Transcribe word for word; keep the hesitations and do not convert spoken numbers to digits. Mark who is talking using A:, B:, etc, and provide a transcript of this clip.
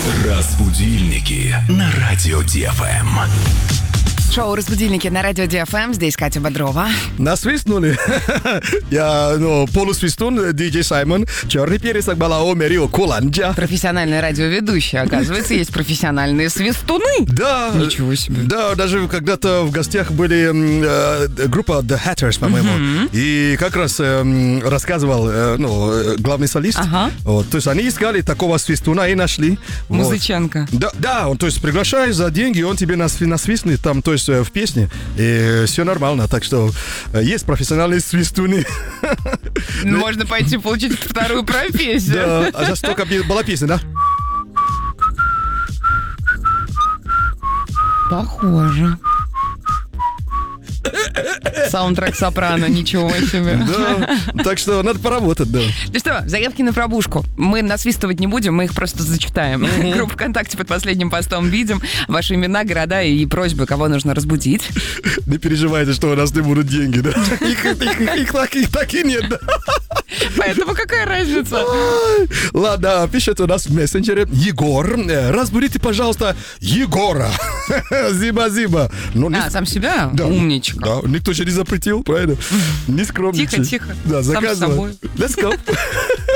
A: Разбудильники на радио Ди Эф Эм.
B: Шоу «Разбудильники» на радио Ди Эф Эм. Здесь Катя Бодрова.
C: Насвистнули. Я, ну, полусвистун, диджей Саймон. Черный перец, Акбалао, Мерио, Коланджа.
B: Профессиональный радиоведущий. Оказывается, есть профессиональные свистуны.
C: Да.
B: Ничего себе.
C: Да, даже когда-то в гостях были э, группа The Hatters, по-моему. Mm-hmm. И как раз э, рассказывал, э, ну, главный солист.
B: Ага.
C: Вот, то есть они искали такого свистуна и нашли.
B: Музыченко.
C: Вот. Да, да, он, то есть приглашаешь за деньги, он тебе нас, насвистнет там, то есть в песне, и все нормально. Так что есть профессиональные свистуны.
B: Можно пойти получить вторую профессию.
C: Да, а сейчас только была песня, да?
B: Похоже. Саундтрек «Сопрано», ничего себе.
C: Да, так что надо поработать, да.
B: Ну что, заявки на пробужку. Мы насвистывать не будем, мы их просто зачитаем. Mm-hmm. Группа ВКонтакте под последним постом видим ваши имена, города и просьбы, кого нужно разбудить.
C: Не переживайте, что у нас не будут деньги, да? Их, их, их, их, так, их так и нет, да?
B: Поэтому какая разница?
C: Ой, ладно, пишет у нас в мессенджере Егор. Разбудите, пожалуйста, Егора. Зиба-зиба. Ну,
B: а, сам себя?
C: Да.
B: Умничка.
C: Да, никто же не запретил, правильно? Не скромничай.
B: Тихо, тихо.
C: Да,
B: сам с собой.
C: Let's go.